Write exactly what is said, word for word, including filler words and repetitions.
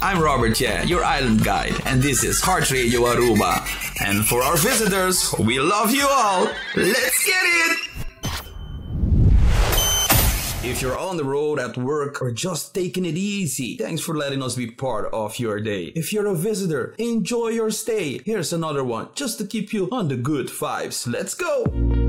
I'm Robert Ye, your island guide, and this is Heart Radio Aruba. And for our visitors, we love you all. Let's get it! If you're on the road, at work, or just taking it easy, thanks for letting us be part of your day. If you're a visitor, enjoy your stay. Here's another one, just to keep you on the good vibes. Let's go!